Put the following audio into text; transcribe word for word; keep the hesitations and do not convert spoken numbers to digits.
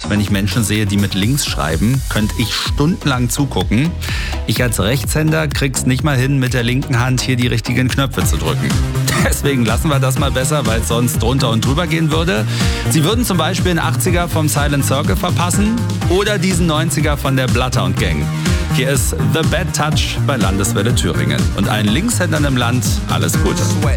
wenn ich Menschen sehe, die mit links schreiben, könnte ich stundenlang zugucken. Ich als Rechtshänder krieg's nicht mal hin, mit der linken Hand hier die richtigen Knöpfe zu drücken. Deswegen lassen wir das mal besser, weil es sonst drunter und drüber gehen würde. Sie würden zum Beispiel einen achtziger vom Silent Circle verpassen oder diesen neunziger von der Bloodhound Gang. Hier ist The Bad Touch bei Landeswelle Thüringen. Und allen Linkshändern im Land alles Gute.